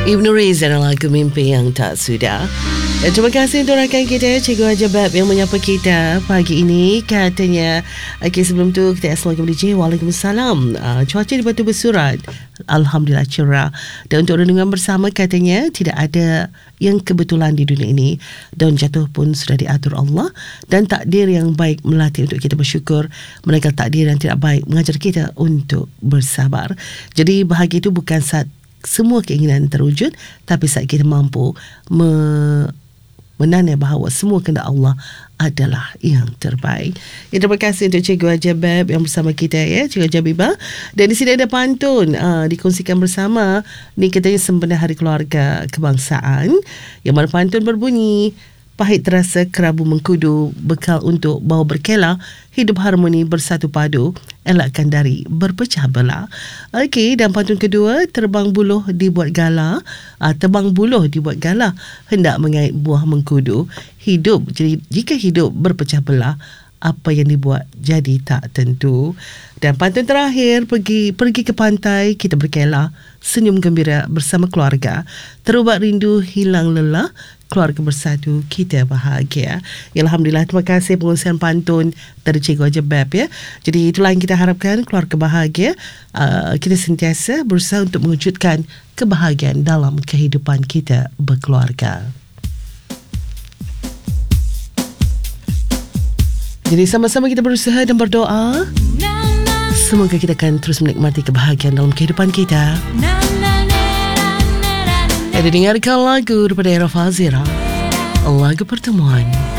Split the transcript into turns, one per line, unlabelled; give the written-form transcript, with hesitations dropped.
Ibnu Reza dan lagu Mimpi Yang Tak Sudah. Dan terima kasih untuk rakan kita Cikgu Haji Bab yang menyapa kita pagi ini. Katanya sebelum tu kita Assalamualaikum DJ. Waalaikumsalam. Cuaca di Batu Bersurat alhamdulillah cerah. Dan untuk renungan bersama katanya tidak ada yang kebetulan di dunia ini. Daun jatuh pun sudah diatur Allah, dan takdir yang baik melatih untuk kita bersyukur, manakala takdir yang tidak baik mengajar kita untuk bersabar. Jadi bahagia itu bukan saat semua keinginan terwujud, tapi saat kita mampu menanai bahawa semua kehendak Allah adalah yang terbaik. Ya, terima kasih untuk Cikgu Haji Bab yang bersama kita, ya, Cikgu Haji Habibah. Dan di sini ada pantun dikongsikan bersama. Ni katanya sempena Hari Keluarga Kebangsaan, yang mana pantun berbunyi: pahit terasa kerabu mengkudu, bekal untuk bawa berkelah, hidup harmoni bersatu padu, elakkan dari berpecah belah. Okey, dan pantun kedua, terbang buluh dibuat gala, hendak mengait buah mengkudu, hidup. Jadi jika hidup berpecah belah, apa yang dibuat jadi tak tentu. Dan pantun terakhir, pergi ke pantai, kita berkelah, senyum gembira bersama keluarga, terubat rindu, hilang lelah, keluarga bersatu, kita bahagia. Ya, alhamdulillah, terima kasih pengungsian pantun dari Cikgu Haji Bab, ya. Jadi itulah yang kita harapkan, keluarga bahagia. Kita sentiasa berusaha untuk mewujudkan kebahagiaan dalam kehidupan kita berkeluarga. Jadi sama-sama kita berusaha dan berdoa, semoga kita akan terus menikmati kebahagiaan dalam kehidupan kita. Ada dengarkan lagu daripada Era Fazira, lagu Pertemuan.